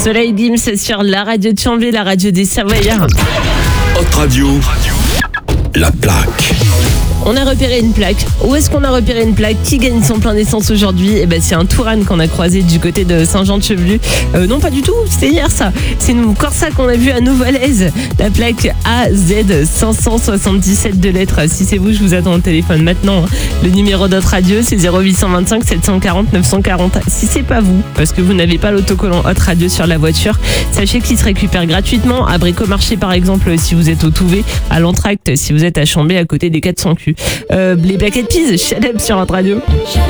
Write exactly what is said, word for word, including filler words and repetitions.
Soleil Gims sur la radio de Chambly, la radio des Savoyards. Hot Radio, la plaque. On a repéré une plaque. Où est-ce qu'on a repéré une plaque? Qui gagne son plein d'essence aujourd'hui? Eh ben, c'est un Tourane qu'on a croisé du côté de Saint-Jean-de-Chevelu. Euh, non, pas du tout. C'était hier, ça. C'est une Corsa qu'on a vue à Nouveau-Lez. La plaque A Z cinq cent soixante-dix-sept de lettres. Si c'est vous, je vous attends au téléphone maintenant. Le numéro d'Hot Radio, c'est zéro huit cent vingt-cinq sept cent quarante neuf cent quarante. Si c'est pas vous, parce que vous n'avez pas l'autocollant Hot Radio sur la voiture, sachez qu'il se récupère gratuitement à Bricomarché, par exemple, si vous êtes au Touvet, à l'Entracte, si vous êtes à Chambly, à côté des quatre cents culs. Euh, les plaquettes Pise, shut up sur Hot Radio.